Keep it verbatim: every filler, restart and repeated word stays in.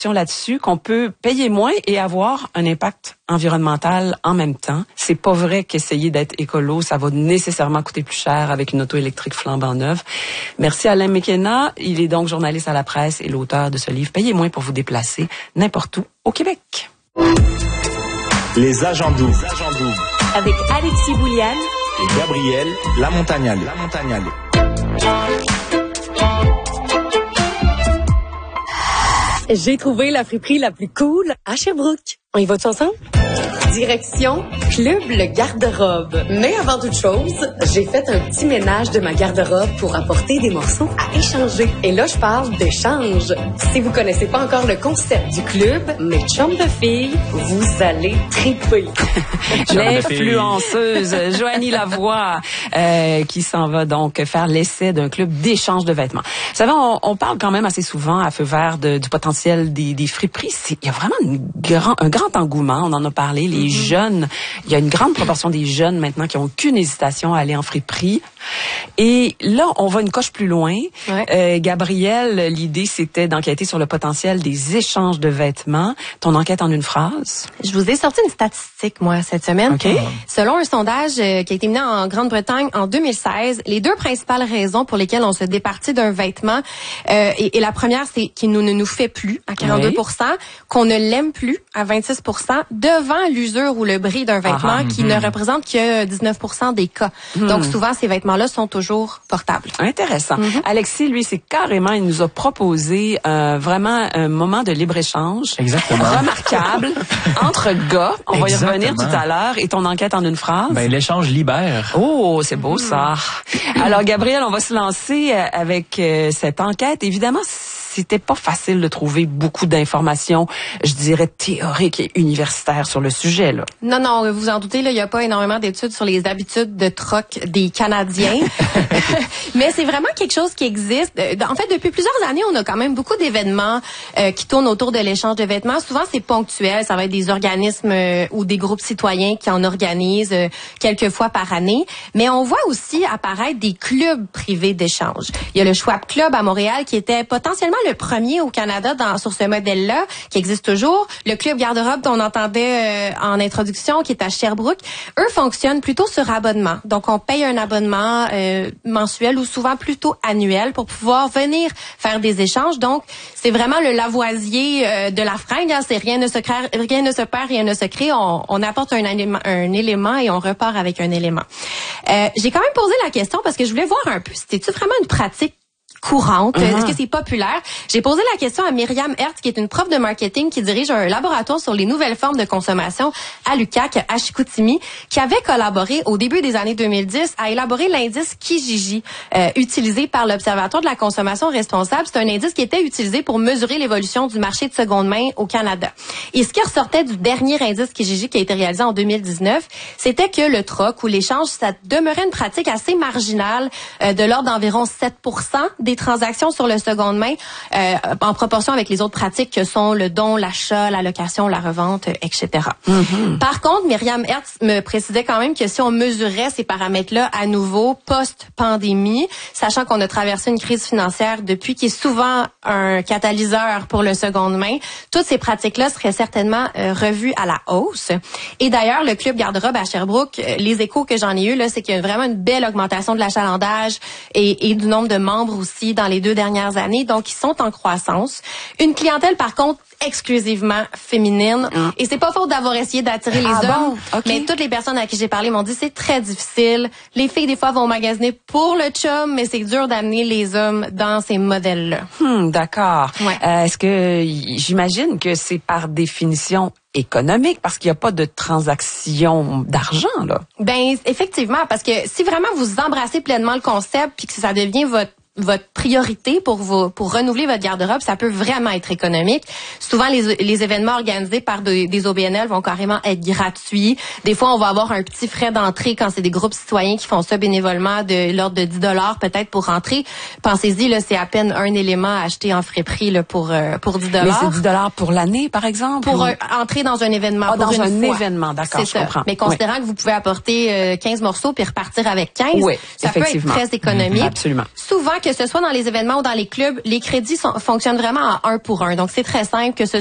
là-dessus qu'on peut payer moins et avoir un impact environnemental en même temps. C'est pas vrai qu'essayer d'être écolo, ça va nécessairement coûter plus cher avec une auto électrique flambant neuve. Merci à Alain McKenna. Il est donc journaliste à la presse et l'auteur de ce livre. Payez moins pour vous déplacer n'importe où au Québec. Les agents doubles. Avec Alexis Bouliane et Gabrielle Lamontagnale. Lamontagnale. J'ai trouvé la friperie la plus cool à Sherbrooke. On y va-tu ensemble? Direction Club Le Garde-robe. Mais avant toute chose, j'ai fait un petit ménage de ma garde-robe pour apporter des morceaux à échanger. Et là, je parle d'échange. Si vous connaissez pas encore le concept du club, mes chums de filles, vous allez triper. L'influenceuse Joanie Lavoie euh, qui s'en va donc faire l'essai d'un club d'échange de vêtements. Vous savez, on, on parle quand même assez souvent à feu vert de, du potentiel des, des friperies. Il y a vraiment une grand, un grand engouement. On en a parlé. Les mm-hmm. jeunes, il y a une grande proportion des jeunes maintenant qui ont aucune hésitation à aller en friperie. Et là, on va une coche plus loin. Ouais. Euh, Gabrielle, l'idée, c'était d'enquêter sur le potentiel des échanges de vêtements. Ton enquête en une phrase? Je vous ai sorti une statistique, moi, cette semaine. Okay. Selon un sondage euh, qui a été mené en Grande-Bretagne en deux mille seize, les deux principales raisons pour lesquelles on se départit d'un vêtement, euh, et, et la première, c'est qu'il ne nous fait plus, à quarante-deux pour cent, oui. qu'on ne l'aime plus, à vingt-six pour cent, devant l'usure ou le bris d'un vêtement ah, qui mm-hmm. ne représente que dix-neuf pour cent des cas. Mm. Donc, souvent, ces vêtements-là sont toujours portables. Intéressant. Mm-hmm. Alexis, lui, c'est carrément, il nous a proposé euh, vraiment un moment de libre-échange. Exactement. Remarquable. Entre gars. On Exactement. va y revenir tout à l'heure. Et ton enquête en une phrase? Ben, l'échange libère. Oh, c'est beau, mm. ça. Alors, Gabrielle, on va se lancer avec euh, cette enquête. Évidemment, c'était pas facile de trouver beaucoup d'informations, je dirais, théoriques et universitaires sur le sujet, là. Non, non, vous en doutez, là, il n'y a pas énormément d'études sur les habitudes de troc des Canadiens. Mais c'est vraiment quelque chose qui existe. En fait, depuis plusieurs années, on a quand même beaucoup d'événements euh, qui tournent autour de l'échange de vêtements. Souvent, c'est ponctuel. Ça va être des organismes euh, ou des groupes citoyens qui en organisent euh, quelques fois par année. Mais on voit aussi apparaître des clubs privés d'échange. Il y a le Schwab Club à Montréal qui était potentiellement le premier au Canada dans, sur ce modèle-là, qui existe toujours. Le Club Garde-robe dont on entendait euh, en introduction, qui est à Sherbrooke, eux fonctionnent plutôt sur abonnement. Donc, on paye un abonnement euh, mensuel ou souvent plutôt annuel pour pouvoir venir faire des échanges. Donc, c'est vraiment le Lavoisier euh, de la fringue. Hein. C'est rien ne se crée, rien ne se perd, rien ne se crée. On, on apporte un élément, un élément et on repart avec un élément. Euh, j'ai quand même posé la question parce que je voulais voir un peu, c'était-tu vraiment une pratique courante? Uh-huh. Est-ce que c'est populaire? J'ai posé la question à Myriam Hertz, qui est une prof de marketing qui dirige un laboratoire sur les nouvelles formes de consommation à l'U Q A C à Chicoutimi, qui avait collaboré au début des années deux mille dix à élaborer l'indice Kijiji, euh, utilisé par l'Observatoire de la consommation responsable. C'est un indice qui était utilisé pour mesurer l'évolution du marché de seconde main au Canada. Et ce qui ressortait du dernier indice Kijiji qui a été réalisé en deux mille dix-neuf, c'était que le troc ou l'échange, ça demeurait une pratique assez marginale, euh, de l'ordre d'environ sept pour cent des transactions sur le seconde main, euh, en proportion avec les autres pratiques que sont le don, l'achat, la location, la revente, et cetera. Mm-hmm. Par contre, Myriam Hertz me précisait quand même que si on mesurait ces paramètres-là à nouveau post-pandémie, sachant qu'on a traversé une crise financière depuis qui est souvent un catalyseur pour le seconde main, toutes ces pratiques-là seraient certainement euh, revues à la hausse. Et d'ailleurs, le Club Garde-robe à Sherbrooke, euh, les échos que j'en ai eus, là, c'est qu'il y a vraiment une belle augmentation de l'achalandage et, et du nombre de membres aussi dans les deux dernières années, donc ils sont en croissance. Une clientèle, par contre, exclusivement féminine. Mm. Et c'est pas faute d'avoir essayé d'attirer les ah hommes, bon? Okay. Mais toutes les personnes à qui j'ai parlé m'ont dit c'est très difficile. Les filles, des fois, vont magasiner pour le chum, mais c'est dur d'amener les hommes dans ces modèles-là. Hmm, d'accord. Ouais. Euh, est-ce que, j'imagine que c'est par définition économique, parce qu'il n'y a pas de transaction d'argent, là. Ben, effectivement, parce que si vraiment vous embrassez pleinement le concept puis que ça devient votre votre priorité pour vous, pour renouveler votre garde-robe, ça peut vraiment être économique. Souvent, les, les événements organisés par de, des O B N L vont carrément être gratuits. Des fois, on va avoir un petit frais d'entrée quand c'est des groupes citoyens qui font ça bénévolement de l'ordre de dix dollars peut-être pour rentrer. Pensez-y, là, c'est à peine un élément acheté en frais prix là, pour, euh, pour dix dollars. Mais c'est dix dollars pour l'année, par exemple? Pour ou... euh, entrer dans un événement. Ah, pour dans une un fois. événement, d'accord, c'est je ça. comprends. Mais considérant oui. que vous pouvez apporter euh, quinze morceaux puis repartir avec quinze, oui, ça peut être très économique. Mmh, absolument. Souvent, que ce soit dans les événements ou dans les clubs, les crédits sont, fonctionnent vraiment à un pour un. Donc, c'est très simple, que ce